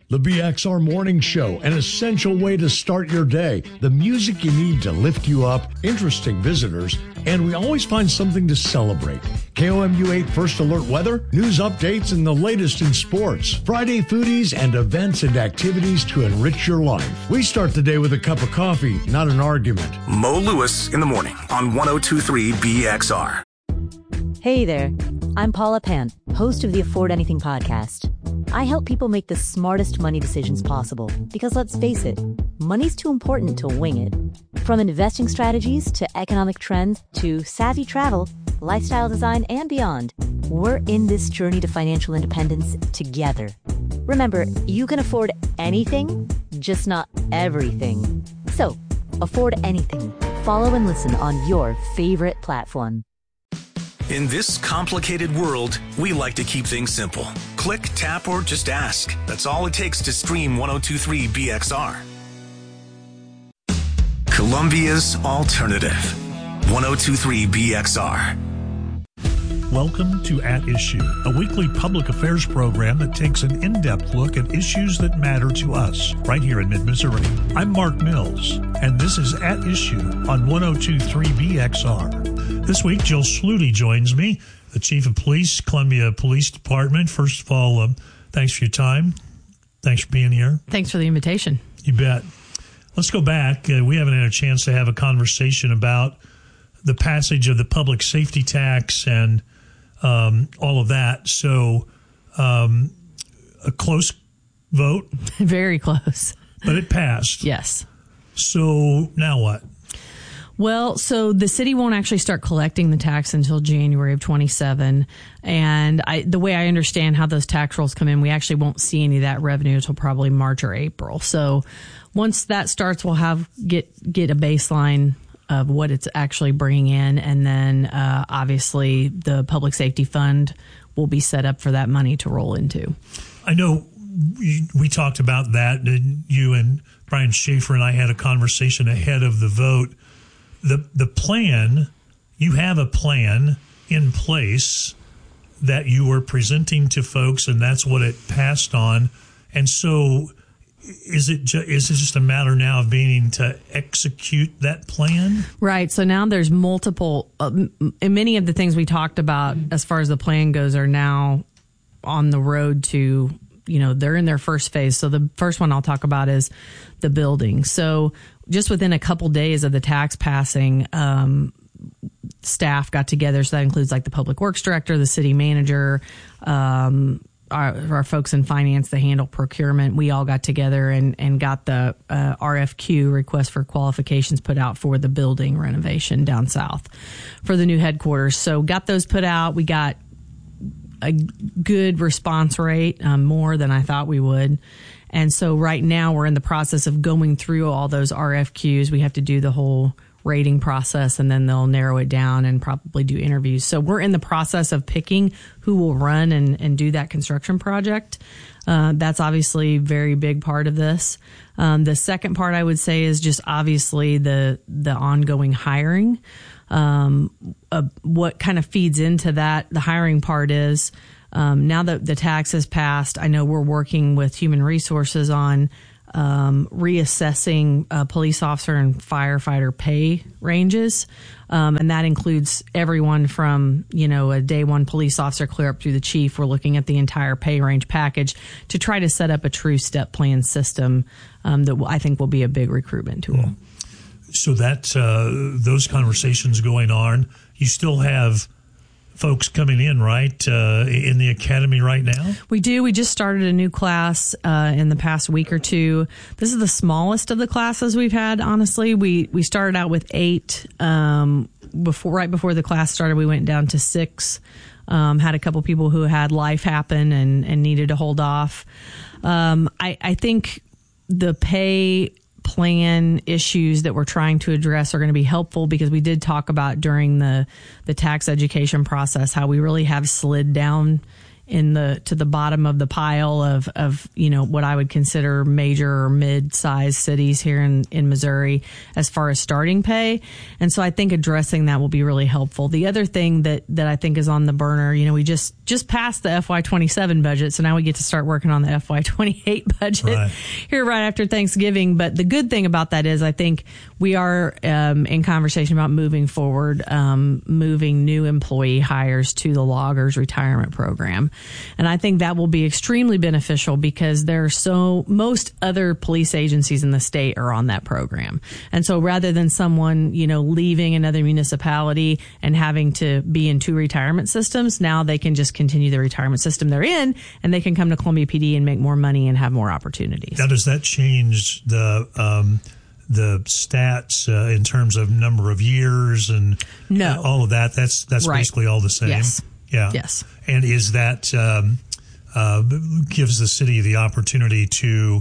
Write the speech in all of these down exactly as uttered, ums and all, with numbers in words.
The B X R Morning Show, an essential way to start your day. The music you need to lift you up, interesting visitors, and we always find something to celebrate. K O M U eight First Alert weather, news updates, and the latest in sports. Friday foodies and events and activities to enrich your life. We start the day with a cup of coffee, not an argument. Mo Lewis in the morning on one oh two point three B X R. Hey there, I'm Paula Pan, host of the Afford Anything podcast. I help people make the smartest money decisions possible because, let's face it, money's too important to wing it. From investing strategies to economic trends to savvy travel, lifestyle design, and beyond, we're in this journey to financial independence together. Remember, you can afford anything, just not everything. So, afford anything. Follow and listen on your favorite platform. In this complicated world, we like to keep things simple. Click, tap, or just ask. That's all it takes to stream one oh two point three B X R. Columbia's Alternative. one oh two point three B X R. Welcome to At Issue, a weekly public affairs program that takes an in-depth look at issues that matter to us right here in mid-Missouri. I'm Mark Mills, and this is At Issue on one oh two point three B X R. This week, Jill Sluty joins me, the Chief of Police, Columbia Police Department. First of all, um, thanks for your time. Thanks for being here. Thanks for the invitation. You bet. Let's go back. Uh, we haven't had a chance to have a conversation about the passage of the public safety tax and um, all of that. So um, a close vote. Very close. But it passed. Yes. So now what? Well, so the city won't actually start collecting the tax until January of twenty-seven. And I, the way I understand how those tax rolls come in, we actually won't see any of that revenue until probably March or April. So once that starts, we'll have get get a baseline of what it's actually bringing in. And then uh, obviously the public safety fund will be set up for that money to roll into. I know we, we talked about that. You and Brian Schaefer and I had a conversation ahead of the vote. The the plan, you have a plan in place that you were presenting to folks, and that's what it passed on. And so is it ju- is it just a matter now of being to execute that plan? Right. So now there's multiple, uh, and many of the things we talked about as far as the plan goes are now on the road to, you know, they're in their first phase. So the first one I'll talk about is the building. So just within a couple days of the tax passing, um, staff got together. So that includes like the public works director, the city manager, um, our, our folks in finance that handle procurement. We all got together and, and got the uh, R F Q, request for qualifications, put out for the building renovation down south for the new headquarters. So got those put out. We got a good response rate, um, more than I thought we would. And so right now we're in the process of going through all those R F Qs. We have to do the whole rating process, and then they'll narrow it down and probably do interviews. So we're in the process of picking who will run and, and do that construction project. Uh, that's obviously a very big part of this. Um, the second part I would say is just obviously the the ongoing hiring. Um, uh, what kind of feeds into that, the hiring part is, um, now that the tax has passed, I know we're working with Human Resources on um, reassessing uh, police officer and firefighter pay ranges. Um, and that includes everyone from, you know, a day one police officer clear up through the chief. We're looking at the entire pay range package to try to set up a true step plan system um, that I think will be a big recruitment tool. Mm. So that uh, those conversations going on, you still have folks coming in, right, uh, in the academy right now? We do. We just started a new class uh, in the past week or two. This is the smallest of the classes we've had, honestly. We we started out with eight. Um, before right before the class started, we went down to six. Um, had a couple people who had life happen and, and needed to hold off. Um, I, I think the pay plan issues that we're trying to address are going to be helpful, because we did talk about during the, the tax education process how we really have slid down in the to the bottom of the pile of of you know what I would consider major or mid-sized cities here in in Missouri as far as starting pay. And so I think addressing that will be really helpful. The other thing that that I think is on the burner, you know, we just just passed the F Y twenty-seven budget, so now we get to start working on the F Y twenty-eight budget right. here right after Thanksgiving. But the good thing about that is I think we are um, in conversation about moving forward, um, moving new employee hires to the loggers retirement program. And I think that will be extremely beneficial because there are so most other police agencies in the state are on that program. And so rather than someone, you know, leaving another municipality and having to be in two retirement systems, now they can just continue the retirement system they're in and they can come to Columbia P D and make more money and have more opportunities. Now, does that change the um, the stats uh, in terms of number of years and no. all of that? That's that's right. basically all the same. Yes. Yeah. Yes. And is that um, uh, gives the city the opportunity to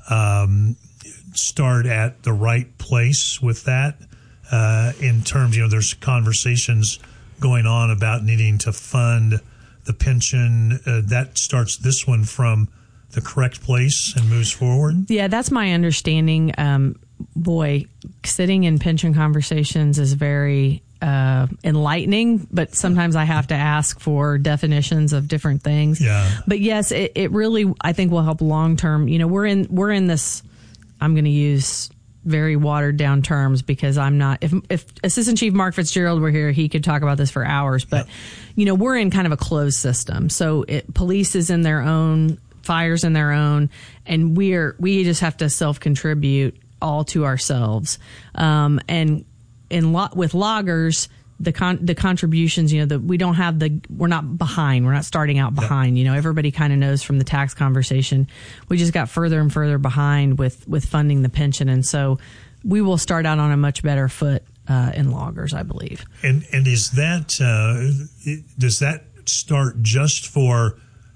um, start at the right place with that uh, in terms, you know, there's conversations going on about needing to fund the pension. Uh, that starts this one from the correct place and moves forward? Yeah, that's my understanding. Um, boy, sitting in pension conversations is very uh, enlightening, but sometimes I have to ask for definitions of different things. Yeah. But yes, it, it really, I think, will help long term. You know, we're in we're in this. I'm going to use very watered down terms because I'm not. If if Assistant Chief Mark Fitzgerald were here, he could talk about this for hours. But yeah. you know, we're in kind of a closed system. So it, police is in their own, fire's in their own, and we're we just have to self contribute all to ourselves. Um, and in lo- with loggers, the con- the contributions, you know, the, we don't have the, we're not behind. We're not starting out behind. Yep. You know, everybody kind of knows from the tax conversation, we just got further and further behind with, with funding the pension. And so we will start out on a much better foot uh, in loggers, I believe. And, and is that, uh, does that start just for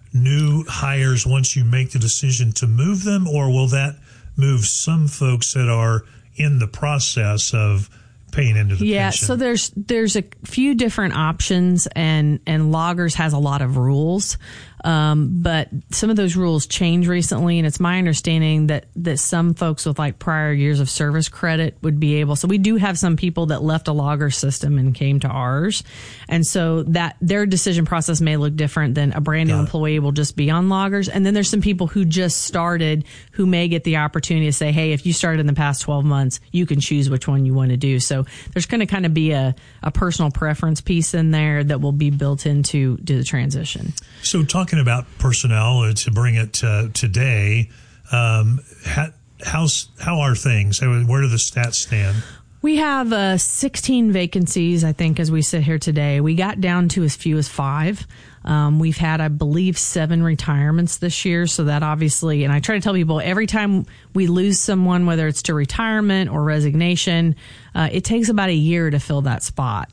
new hires once you make the decision to move them, or will that move some folks that are in the process of paying into the yeah, pension? so there's there's a few different options, and and loggers has a lot of rules, um, but some of those rules change recently, and it's my understanding that that some folks with like prior years of service credit would be able. So we do have some people that left a logger system and came to ours, and so that their decision process may look different than a brand new employee will just be on loggers. And then there's some people who just started who may get the opportunity to say, hey, if you started in the past twelve months, you can choose which one you want to do. So there's going to kind of be a, a personal preference piece in there that will be built into to the transition. So talking about personnel, uh, to bring it to today, um, how, how's, how are things? Where do the stats stand? We have uh, sixteen vacancies, I think, as we sit here today. We got down to as few as five. Um, we've had, I believe, seven retirements this year. So that obviously, and I try to tell people every time we lose someone, whether it's to retirement or resignation, uh, it takes about a year to fill that spot.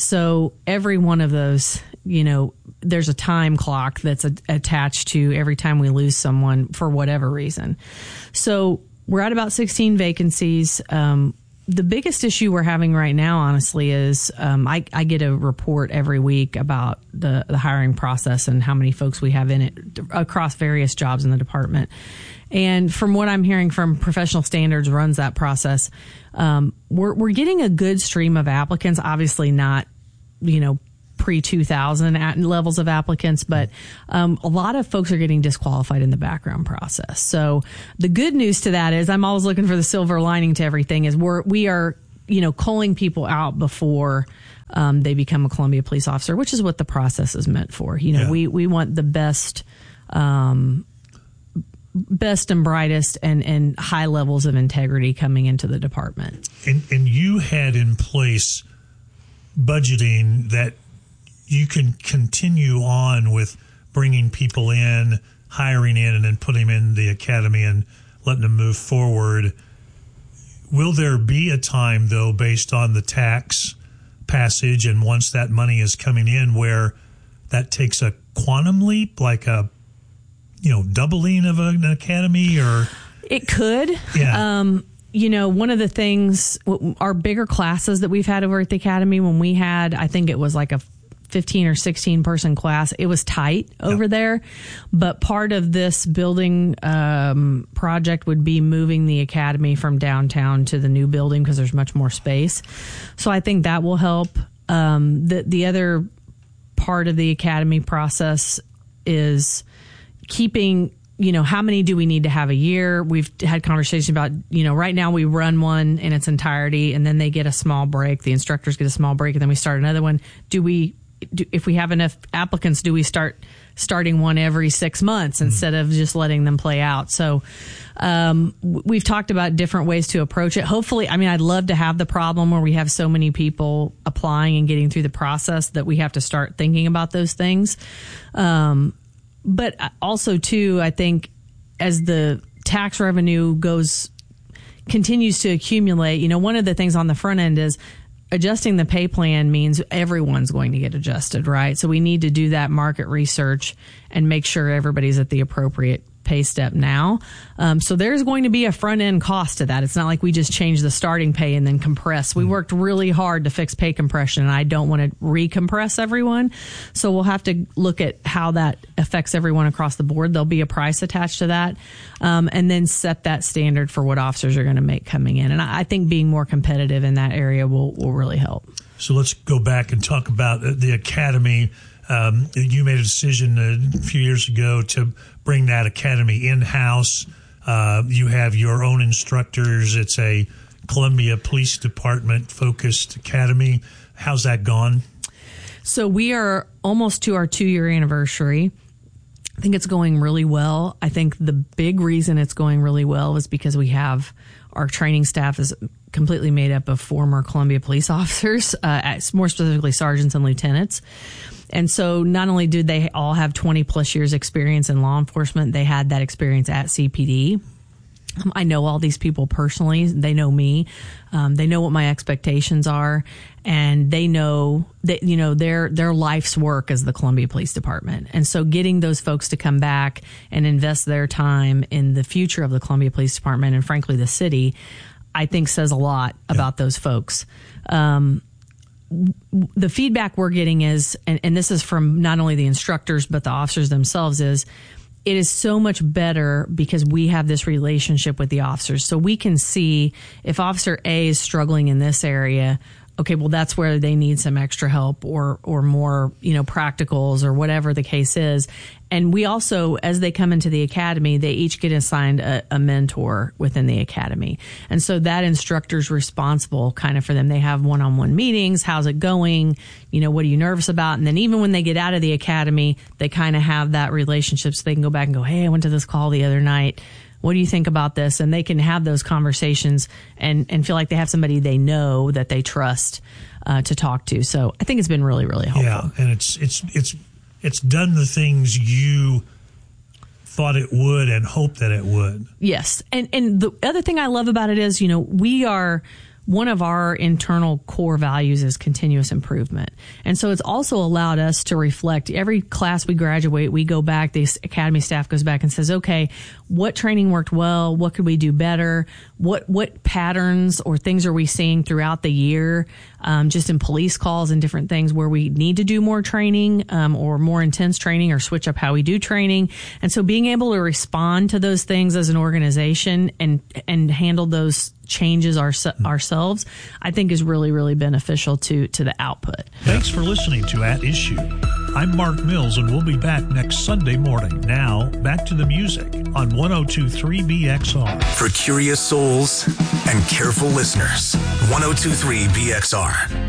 So every one of those, you know, there's a time clock that's a, attached to every time we lose someone for whatever reason. So we're at about sixteen vacancies. Um, The biggest issue we're having right now, honestly, is um, I, I get a report every week about the, the hiring process and how many folks we have in it across various jobs in the department. And from what I'm hearing from Professional Standards runs that process, um, we're we're getting a good stream of applicants. Obviously, not you know pre two thousand at levels of applicants, but um, a lot of folks are getting disqualified in the background process. So the good news to that is I'm always looking for the silver lining to everything is we're, we are, you know, culling people out before um, they become a Columbia police officer, which is what the process is meant for. You know, yeah. we, we want the best, um, best and brightest and, and high levels of integrity coming into the department. And, and you had in place budgeting that you can continue on with bringing people in, hiring in, and then putting them in the academy and letting them move forward. Will there be a time, though, based on the tax passage and once that money is coming in, where that takes a quantum leap, like a, you know, doubling of an academy? Or it could. Yeah. Um, you know, one of the things, our bigger classes that we've had over at the academy, when we had, I think it was like a fifteen or sixteen person class. It was tight over yep. there, but part of this building um, project would be moving the academy from downtown to the new building because there's much more space. So I think that will help. Um, the the other part of the academy process is keeping, you know, how many do we need to have a year? We've had conversations about, you know, right now we run one in its entirety and then they get a small break. The instructors get a small break and then we start another one. Do we, do, if we have enough applicants, do we start starting one every six months instead of just letting them play out? So um, we've talked about different ways to approach it. Hopefully, I mean, I'd love to have the problem where we have so many people applying and getting through the process that we have to start thinking about those things. Um, but also, too, I think as the tax revenue goes, continues to accumulate, you know, one of the things on the front end is adjusting the pay plan means everyone's going to get adjusted, right? So we need to do that market research and make sure everybody's at the appropriate pay step now. Um, so there's going to be a front end cost to that. It's not like we just change the starting pay and then compress. We worked really hard to fix pay compression, and I don't want to recompress everyone. So we'll have to look at how that affects everyone across the board. There'll be a price attached to that, um, and then set that standard for what officers are going to make coming in. And I, I think being more competitive in that area will, will really help. So let's go back and talk about the academy. Um, you made a decision a few years ago to bring that academy in-house. Uh, you have your own instructors. It's a Columbia Police Department focused academy. How's that gone? So we are almost to our two-year anniversary. I think it's going really well. I think the big reason it's going really well is because we have our training staff is completely made up of former Columbia police officers, uh, more specifically sergeants and lieutenants. And so not only did they all have twenty plus years experience in law enforcement, they had that experience at C P D. Um, I know all these people personally. They know me. Um, they know what my expectations are, and they know that, you know, their their life's work is the Columbia Police Department. And so getting those folks to come back and invest their time in the future of the Columbia Police Department and frankly the city, I think says a lot about those folks. Um, the feedback we're getting is, and, and this is from not only the instructors, but the officers themselves, is it is so much better because we have this relationship with the officers. So we can see if Officer A is struggling in this area, okay, well, that's where they need some extra help or, or more, you know, practicals or whatever the case is. And we also, as they come into the academy, they each get assigned a, a mentor within the academy. And so that instructor's responsible kind of for them. They have one-on-one meetings. How's it going? You know, what are you nervous about? And then even when they get out of the academy, they kind of have that relationship so they can go back and go, hey, I went to this call the other night. What do you think about this? And they can have those conversations and, and feel like they have somebody they know that they trust uh, to talk to. So I think it's been really, really helpful. Yeah, and it's it's it's it's done the things you thought it would and hoped that it would. Yes. And and the other thing I love about it is, you know, we are, one of our internal core values is continuous improvement. And so it's also allowed us to reflect. Every class we graduate, we go back, the academy staff goes back and says, okay, what training worked well? What could we do better? What what patterns or things are we seeing throughout the year, um, just in police calls and different things where we need to do more training um, or more intense training or switch up how we do training? And so being able to respond to those things as an organization and and handle those changes our, ourselves, I think is really, really beneficial to to the output. Thanks for listening to At Issue. I'm Mark Mills, and we'll be back next Sunday morning. Now, back to the music on one oh two point three B X R. For curious souls and careful listeners, one oh two point three B X R.